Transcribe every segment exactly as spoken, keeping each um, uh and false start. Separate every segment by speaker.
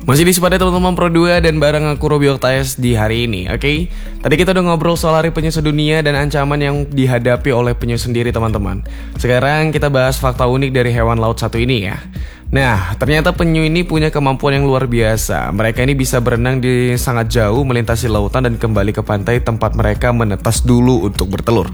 Speaker 1: Masih di Sepada teman-teman Pro dua dan bareng aku Robi Oktaes di hari ini, oke? Okay? Tadi kita udah ngobrol soal hari penyu sedunia dan ancaman yang dihadapi oleh penyu sendiri teman-teman. Sekarang kita bahas fakta unik dari hewan laut satu ini ya. Nah, ternyata penyu ini punya kemampuan yang luar biasa. Mereka ini bisa berenang di sangat jauh, melintasi lautan dan kembali ke pantai tempat mereka menetas dulu untuk bertelur.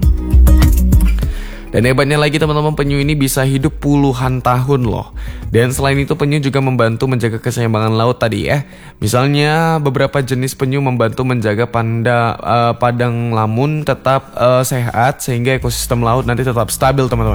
Speaker 1: Dan hebatnya lagi teman-teman, penyu ini bisa hidup puluhan tahun loh. Dan selain itu penyu juga membantu menjaga keseimbangan laut tadi ya. Misalnya beberapa jenis penyu membantu menjaga panda, uh, padang lamun tetap uh, sehat sehingga ekosistem laut nanti tetap stabil teman-teman.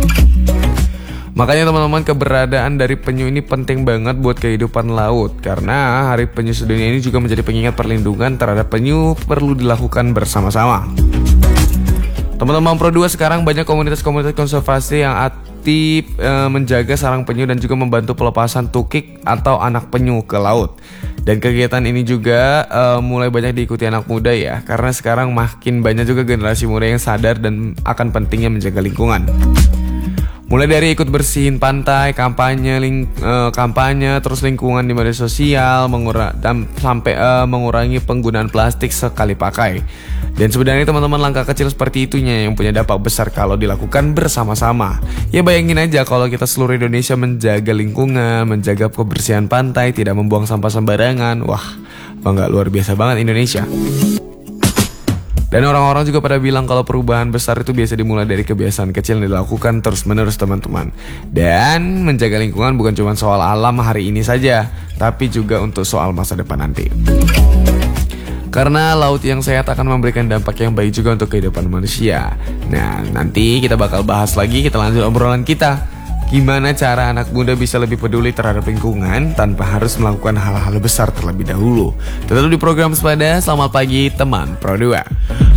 Speaker 1: Makanya teman-teman, keberadaan dari penyu ini penting banget buat kehidupan laut. Karena Hari Penyu Sedunia ini juga menjadi pengingat perlindungan terhadap penyu perlu dilakukan bersama-sama. Teman-teman Pro dua, sekarang banyak komunitas-komunitas konservasi yang aktif e, menjaga sarang penyu dan juga membantu pelepasan tukik atau anak penyu ke laut. Dan kegiatan ini juga e, mulai banyak diikuti anak muda ya, karena sekarang makin banyak juga generasi muda yang sadar dan akan pentingnya menjaga lingkungan. Mulai dari ikut bersihin pantai, kampanye, ling, uh, kampanye, terus lingkungan di media sosial, mengura, dan sampai uh, mengurangi penggunaan plastik sekali pakai. Dan sebenarnya teman-teman, langkah kecil seperti itunya yang punya dampak besar kalau dilakukan bersama-sama. Ya bayangin aja kalau kita seluruh Indonesia menjaga lingkungan, menjaga kebersihan pantai, tidak membuang sampah sembarangan. Wah, bangga luar biasa banget Indonesia. Dan orang-orang juga pada bilang kalau perubahan besar itu biasa dimulai dari kebiasaan kecil yang dilakukan terus-menerus teman-teman. Dan menjaga lingkungan bukan cuma soal alam hari ini saja, tapi juga untuk soal masa depan nanti. Karena laut yang sehat akan memberikan dampak yang baik juga untuk kehidupan manusia. Nah, nanti kita bakal bahas lagi, kita lanjut obrolan kita. Gimana cara anak muda bisa lebih peduli terhadap lingkungan tanpa harus melakukan hal-hal besar terlebih dahulu. Tetap di program Sepada. Selamat pagi teman Pro dua.